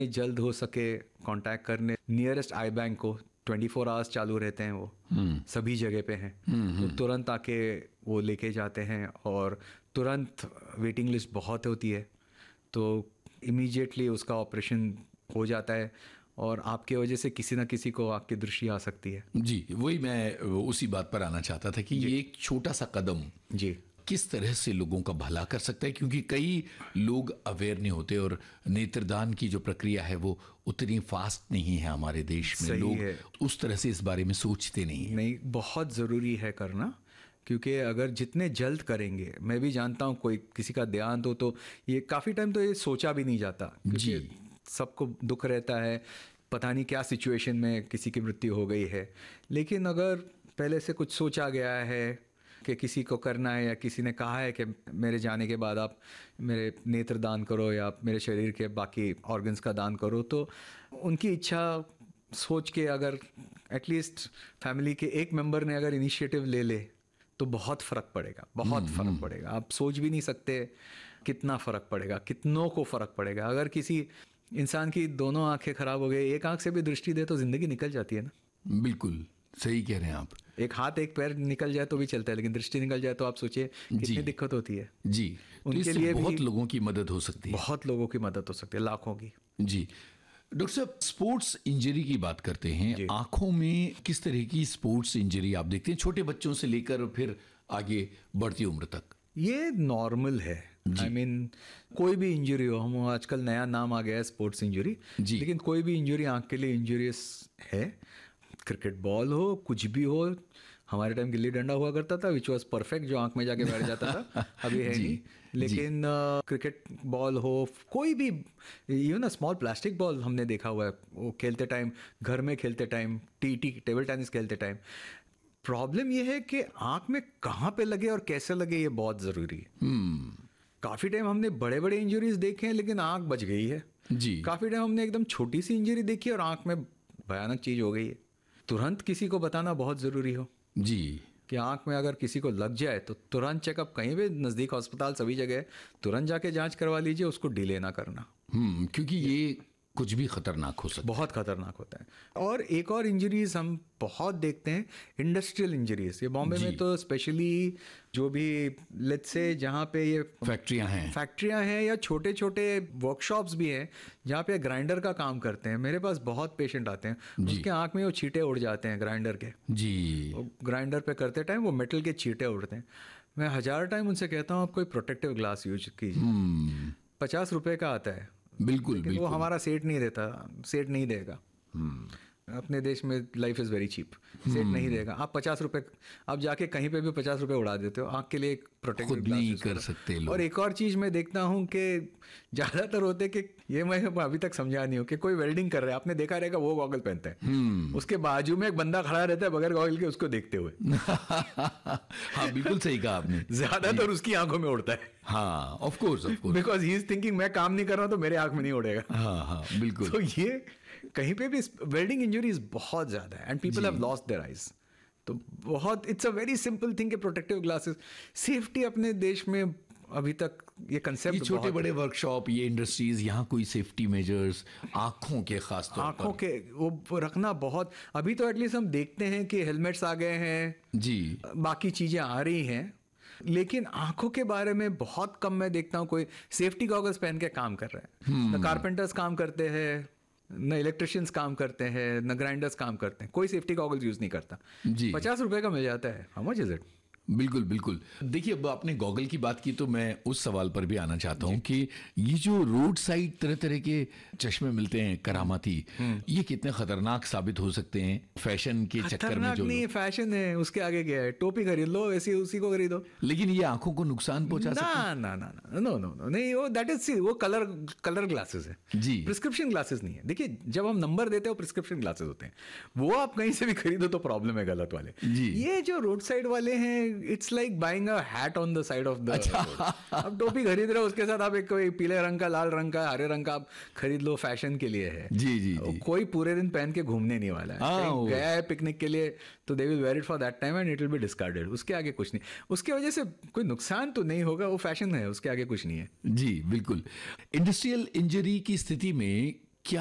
जल्द हो सके कांटेक्ट करने नियरेस्ट आई बैंक को। 24 आवर्स चालू रहते हैं वो, सभी जगह पे हैं। तो तुरंत आके वो लेके जाते हैं और तुरंत वेटिंग लिस्ट बहुत होती है, तो इमीडिएटली उसका ऑपरेशन हो जाता है और आपके वजह से किसी ना किसी को आँख की दृष्टि आ सकती है। जी, वही मैं उसी बात पर आना चाहता था कि ये एक छोटा सा कदम जी किस तरह से लोगों का भला कर सकता है, क्योंकि कई लोग अवेयर नहीं होते और नेत्रदान की जो प्रक्रिया है वो उतनी फास्ट नहीं है हमारे देश में। सही लोग है। उस तरह से इस बारे में सोचते नहीं हैं। नहीं, बहुत ज़रूरी है करना, क्योंकि अगर जितने जल्द करेंगे, मैं भी जानता हूँ कोई किसी का देहांत हो तो ये काफ़ी टाइम तो ये सोचा भी नहीं जाता, जी। क्योंकि सबको दुख रहता है, पता नहीं क्या सिचुएशन में किसी की मृत्यु हो गई है। लेकिन अगर पहले से कुछ सोचा गया है कि किसी को करना है या किसी ने कहा है कि मेरे जाने के बाद आप मेरे नेत्र दान करो या आप मेरे शरीर के बाकी ऑर्गन्स का दान करो, तो उनकी इच्छा सोच के अगर एटलीस्ट फैमिली के एक मेंबर ने अगर इनिशिएटिव ले ले तो बहुत फ़र्क पड़ेगा, बहुत फ़र्क पड़ेगा। आप सोच भी नहीं सकते कितना फ़र्क पड़ेगा, कितनों को फ़र्क पड़ेगा। अगर किसी इंसान की दोनों आंखें ख़राब हो गई, एक आंख से भी दृष्टि दे तो ज़िंदगी निकल जाती है ना। बिल्कुल सही कह रहे हैं आप। एक हाथ एक पैर निकल जाए तो भी चलता है, लेकिन दृष्टि निकल जाए तो आप सोचिए कितनी दिक्कत होती है। जी, तो उनके इससे लिए बहुत भी लोगों की मदद हो सकती है। बहुत लोगों की मदद हो सकती है, लाखों की। जी डॉक्टर साहब, स्पोर्ट्स इंजरी की बात करते हैं। जी। आंखों में किस तरह की स्पोर्ट्स इंजरी आप देखते हैं, छोटे बच्चों से लेकर फिर आगे बढ़ती उम्र तक? ये नॉर्मल है। आई मीन कोई भी इंजरी हो, हम आजकल नया नाम आ गया है स्पोर्ट्स इंजरी, जी। लेकिन कोई भी इंजरी आंख के लिए इंजूरियस है। क्रिकेट बॉल हो, कुछ भी हो। हमारे टाइम गिल्ली डंडा हुआ करता था विच वॉज परफेक्ट, जो आंख में जाके बैठ जाता था, अभी है जी, नहीं। लेकिन क्रिकेट बॉल हो, कोई भी, इवन स्मॉल प्लास्टिक बॉल हमने देखा हुआ है वो खेलते टाइम, घर में खेलते टाइम, टेबल टेनिस खेलते टाइम। प्रॉब्लम ये है कि आंख में कहाँ पे लगे और कैसे लगे, ये बहुत ज़रूरी है। काफ़ी टाइम हमने बड़े बड़े इंजरीज देखे हैं लेकिन आंख बच गई है। जी। काफ़ी टाइम हमने एकदम छोटी सी इंजरी देखी और आंख में भयानक चीज़ हो गई है। तुरंत किसी को बताना बहुत ज़रूरी हो जी। कि आंख में अगर किसी को लग जाए तो तुरंत चेकअप, कहीं भी नज़दीक अस्पताल सभी जगह है, तुरंत जाके जांच करवा लीजिए, उसको डिले ना करना। क्योंकि ये कुछ भी खतरनाक हो सकता है। बहुत खतरनाक होता है। और एक और इंजरीज हम बहुत देखते हैं, इंडस्ट्रियल इंजरीज। ये बॉम्बे में तो स्पेशली जो भी लेट्स से जहाँ पे ये फैक्ट्रियाँ हैं या छोटे छोटे वर्कशॉप्स भी हैं जहाँ पे ग्राइंडर का काम करते हैं। मेरे पास बहुत पेशेंट आते हैं, उसके आँख में वो छींटे उड़ जाते हैं ग्राइंडर के। जी। ग्राइंडर पे करते टाइम वो मेटल के छींटे उड़ते हैं। मैं 1000 टाइम उनसे कहता हूँ आप कोई प्रोटेक्टिव ग्लास यूज कीजिए। 50 रुपए का आता है। बिल्कुल। वो हमारा सेट नहीं देता, सेट नहीं देगा। अपने देश में life is very cheap, set नहीं देगा। आप 50 रुपये, आप जाके कहीं पे भी 50 रुपये उड़ा देते हो। आँख के लिए एक प्रोटेक्टिव खुद नहीं कर सकते लोग। और एक और चीज़ मैं देखता हूँ कि ज़्यादातर होते कि ये मैं अभी तक समझा नहीं हूँ कि कोई वेल्डिंग कर रहा है, आपने देखा रहेगा वो गॉगल पहनता है, उसके बाजू में एक बंदा खड़ा रहता है बगैर गॉगल के उसको देखते हुए। हाँ बिल्कुल सही कहा आपने। ज़्यादातर उसकी आंखों में उड़ता है। हाँ of course because he is thinking मैं काम नहीं कर रहा हूँ तो मेरे आंख में नहीं उड़ेगा। हाँ बिल्कुल। तो ये कहीं पे भी वेल्डिंग इंजरीज बहुत ज़्यादा है and people have lost their eyes. तो बहुत it's a very simple thing कि प्रोटेक्टिव ग्लासेस, सेफ्टी अपने देश में अभी तक ये कंसेप्ट, ये छोटे बड़े वर्कशॉप, ये इंडस्ट्रीज, यहाँ कोई सेफ्टी मेजर्स आंखों के खास तौर पर आंखों के वो रखना बहुत, अभी तो एटलीस्ट हम देखते हैं कि हेलमेट्स आ गए हैं जी, बाकी चीज़ें आ रही हैं, लेकिन आंखों के बारे में बहुत कम मैं देखता हूँ कोई सेफ्टी गॉगल्स पहन के काम कर रहे हैं। न कारपेंटर्स काम करते हैं, न इलेक्ट्रिशियंस काम करते हैं, न ग्राइंडर्स काम करते हैं, कोई सेफ्टी गॉगल्स यूज़ नहीं करता। 50 रुपए का मिल जाता है। How much is it? बिल्कुल बिल्कुल। देखिए, अब आपने गॉगल की बात की तो मैं उस सवाल पर भी आना चाहता हूँ कि ये जो रोड साइड तरह तरह के चश्मे मिलते हैं करामाती, ये कितने खतरनाक साबित हो सकते हैं फैशन के चक्कर में। जो नहीं, फैशन है, उसके आगे क्या है, टोपी खरीद लो, ऐसी उसी को खरीदो, लेकिन ये आंखों को नुकसान पहुंचा सकता है। ना ना ना नो नो नो नहीं, वो दैट इज, वो कलर ग्लासेस है जी, प्रिस्क्रिप्शन ग्लासेस नहीं है। देखिए, जब हम नंबर देते हैं वो प्रिस्क्रिप्शन ग्लासेस होते हैं, वो आप कहीं से भी खरीदो तो प्रॉब्लम है गलत वाले। ये जो रोड साइड वाले हैं, it's like buying a hat on the side of the road. अब टोपी खरीद रहे हो, उसके साथ आप एक कोई पीले रंग का, लाल रंग का, हरे रंग का आप खरीद लो, फैशन के लिए है। जी जी, कोई पूरे दिन पहन के घूमने नहीं वाला है। गया है पिकनिक के लिए तो they will where it for that time and it will be discarded. उसके आगे कुछ नहीं, उसके वजह से कोई नुकसान तो नहीं होगा, वो फैशन है, उसके आगे कुछ नहीं है। जी बिल्कुल। इंडस्ट्रियल इंजरी की स्थिति में